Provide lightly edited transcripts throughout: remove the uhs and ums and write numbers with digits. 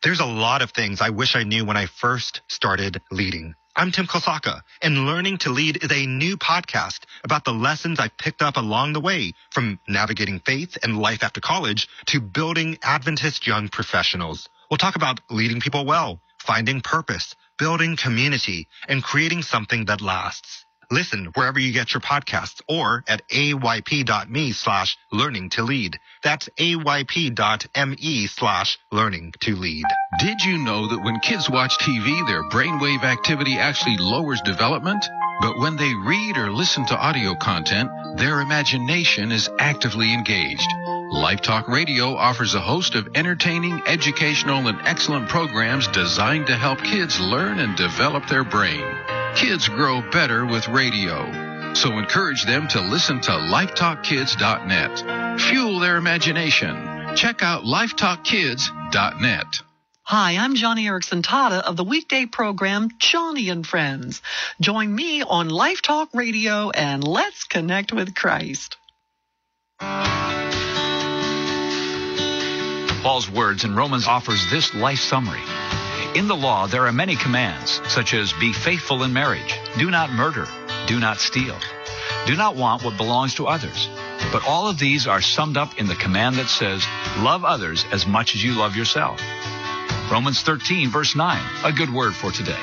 There's a lot of things I wish I knew when I first started leading. I'm Tim Kosaka, and Learning to Lead is a new podcast about the lessons I picked up along the way, from navigating faith and life after college to building Adventist young professionals. We'll talk about leading people well, finding purpose, building community, and creating something that lasts. Listen wherever you get your podcasts or at ayp.me/learning-to-lead. That's ayp.me/learning-to-lead. Did you know that when kids watch TV, their brainwave activity actually lowers development? But when they read or listen to audio content, their imagination is actively engaged. Life Talk Radio offers a host of entertaining, educational, and excellent programs designed to help kids learn and develop their brain. Kids grow better with radio, so encourage them to listen to lifetalkkids.net. Fuel their imagination. Check out lifetalkkids.net. Hi, I'm Johnny Erickson Tada of the weekday program Johnny and Friends. Join me on Life Talk Radio and let's connect with Christ. Paul's words in Romans offers this life summary. In the law, there are many commands, such as be faithful in marriage, do not murder, do not steal, do not want what belongs to others. But all of these are summed up in the command that says, love others as much as you love yourself. Romans 13, verse 9, a good word for today.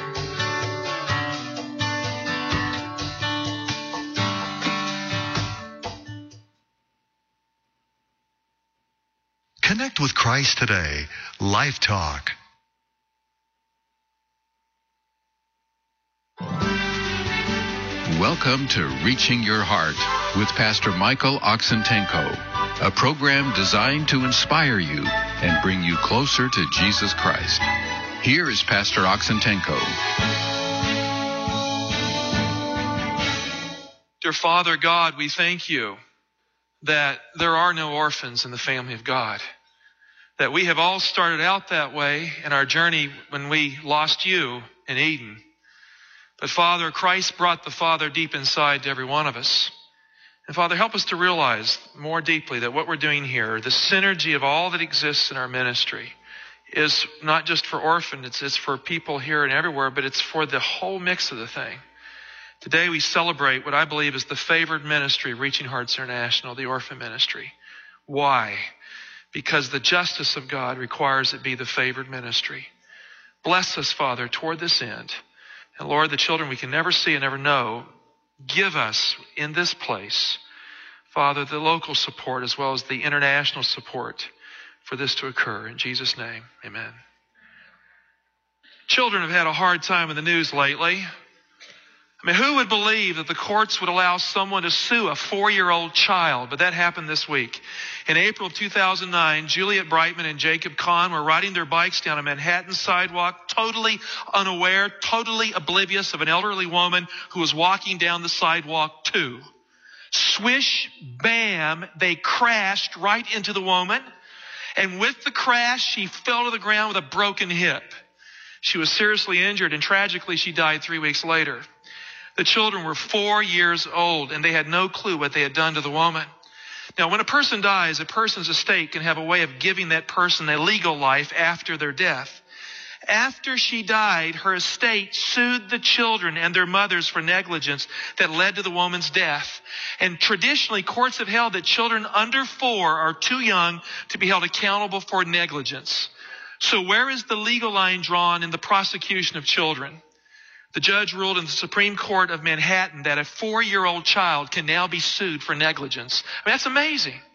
Connect with Christ today. Life Talk. Welcome to Reaching Your Heart with Pastor Michael Oxentenko, a program designed to inspire you and bring you closer to Jesus Christ. Here is Pastor Oxentenko. Dear Father God, we thank you that there are no orphans in the family of God, that we have all started out that way in our journey when we lost you in Eden. But Father, Christ brought the Father deep inside to every one of us. And Father, help us to realize more deeply that what we're doing here, the synergy of all that exists in our ministry, is not just for orphans, it's for people here and everywhere, but it's for the whole mix of the thing. Today we celebrate what I believe is the favored ministry of Reaching Hearts International, the orphan ministry. Why? Because the justice of God requires it be the favored ministry. Bless us, Father, toward this end. And Lord, the children we can never see and never know, give us in this place, Father, the local support as well as the international support for this to occur. In Jesus' name, amen. Children have had a hard time in the news lately. I mean, who would believe that the courts would allow someone to sue a 4-year-old child? But that happened this week. In April of 2009, Juliet Brightman and Jacob Kahn were riding their bikes down a Manhattan sidewalk, totally unaware, totally oblivious of an elderly woman who was walking down the sidewalk too. Swish, bam, they crashed right into the woman. And with the crash, she fell to the ground with a broken hip. She was seriously injured, and tragically, she died 3 weeks later. The children were 4 years old, and they had no clue what they had done to the woman. Now, when a person dies, a person's estate can have a way of giving that person a legal life after their death. After she died, her estate sued the children and their mothers for negligence that led to the woman's death. And traditionally, courts have held that children under 4 are too young to be held accountable for negligence. So where is the legal line drawn in the prosecution of children? The judge ruled in the Supreme Court of Manhattan that a 4-year-old child can now be sued for negligence. I mean, that's amazing.